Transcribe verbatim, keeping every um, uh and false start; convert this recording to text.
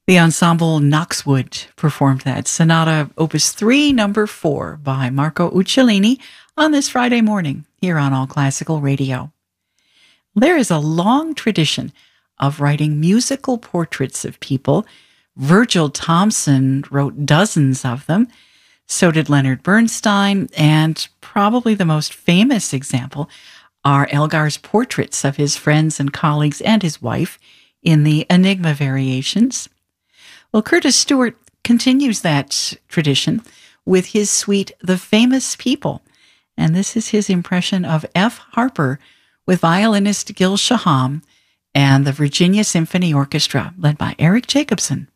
The ensemble Knoxwood performed that Sonata Opus three, number four, by Marco Uccellini on this Friday morning here on All Classical Radio. There is a long tradition of writing musical portraits of people. Virgil Thomson wrote dozens of them. So did Leonard Bernstein, and probably the most famous example are Elgar's portraits of his friends and colleagues and his wife in the Enigma Variations. Well, Curtis Stewart continues that tradition with his suite, The Famous People. And this is his impression of F. Harper with violinist Gil Shaham and the Virginia Symphony Orchestra, led by Eric Jacobson.